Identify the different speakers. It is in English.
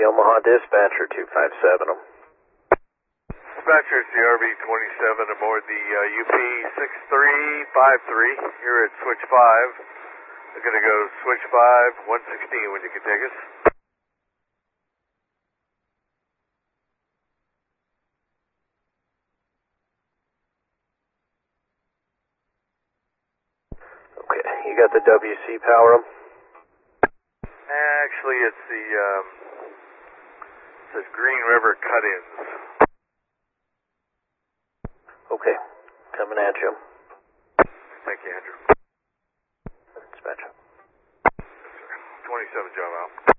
Speaker 1: Omaha Dispatcher 257 them.
Speaker 2: Dispatcher, it's the RV-27 aboard the UP-6353 here at switch 5. We're going to go switch 5, 116 when you can take us.
Speaker 1: Okay, you got the WC power 'em?
Speaker 2: Actually, it's the, it says Green River Cut-Ins.
Speaker 1: Okay, coming at you.
Speaker 2: Thank you, Andrew.
Speaker 1: Dispatcher.
Speaker 2: 27 job out.